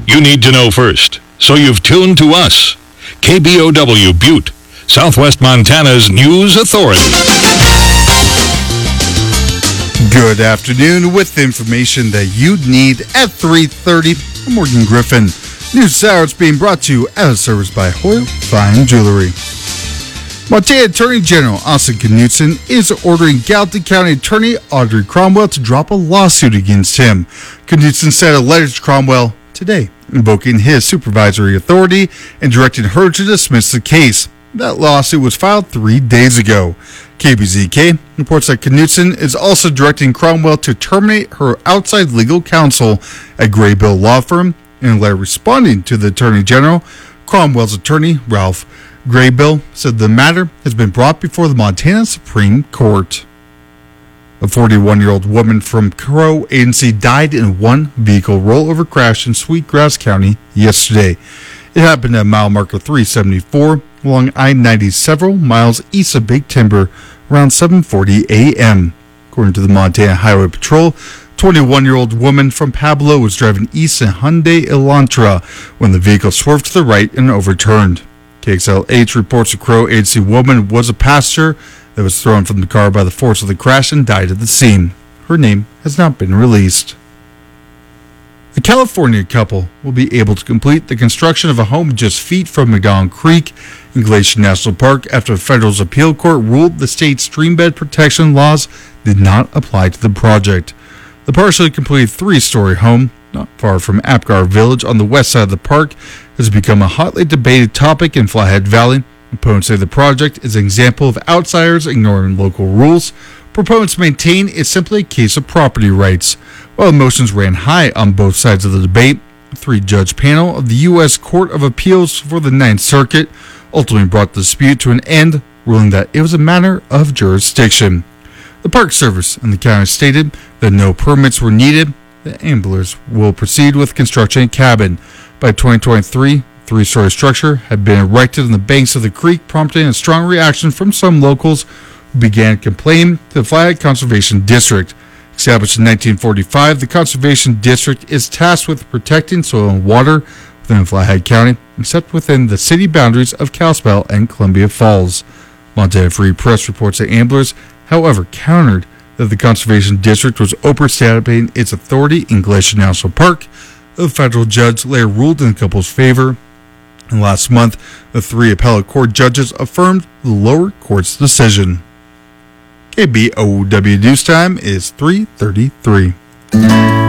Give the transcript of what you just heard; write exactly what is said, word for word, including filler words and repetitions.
you need to know first, so you've tuned to us. K B O W Butte, Southwest Montana's news authority. Good afternoon with information that you'd need at three thirty. I'm Morgan Griffin. News Hour is being brought to you as a service by Hoyle Fine Jewelry. Montana Attorney General Austin Knudsen is ordering Gallatin County Attorney Audrey Cromwell to drop a lawsuit against him. Knudsen sent a letter to Cromwell today, invoking his supervisory authority and directing her to dismiss the case. That lawsuit was filed three days ago. K B Z K reports that Knudsen is also directing Cromwell to terminate her outside legal counsel at Graybill Law Firm. In a letter responding to the Attorney General, Cromwell's attorney, Ralph Graybill, said the matter has been brought before the Montana Supreme Court. A forty-one-year-old woman from Crow Agency died in one vehicle rollover crash in Sweetgrass County yesterday. It happened at mile marker three seventy-four along I ninety several miles east of Big Timber around seven forty a.m. According to the Montana Highway Patrol, twenty-one-year-old woman from Pablo was driving east in Hyundai Elantra when the vehicle swerved to the right and overturned. K X L H reports a Crow Agency woman was a passenger that was thrown from the car by the force of the crash and died at the scene. Her name has not been released. A California couple will be able to complete the construction of a home just feet from McDonald Creek in Glacier National Park after a federal appeal court ruled the state's streambed protection laws did not apply to the project. The partially completed three-story home, not far from Apgar Village on the west side of the park, has become a hotly debated topic in Flathead Valley. Opponents say the project is an example of outsiders ignoring local rules. Proponents maintain it's simply a case of property rights. While emotions ran high on both sides of the debate, a three-judge panel of the U S Court of Appeals for the Ninth Circuit ultimately brought the dispute to an end, ruling that it was a matter of jurisdiction. The Park Service and the county stated that no permits were needed. The Amblers will proceed with construction a cabin. By twenty twenty-three, a three-story structure had been erected on the banks of the creek, prompting a strong reaction from some locals who began complaining to the Flathead Conservation District. Established in nineteen forty-five, the Conservation District is tasked with protecting soil and water within Flathead County, except within the city boundaries of Kalispell and Columbia Falls. Montana Free Press reports that Amblers, however, countered that the Conservation District was overstepping its authority in Glacier National Park. The federal judge later ruled in the couple's favor. And last month, the three appellate court judges affirmed the lower court's decision. K B O W News Time is three thirty-three.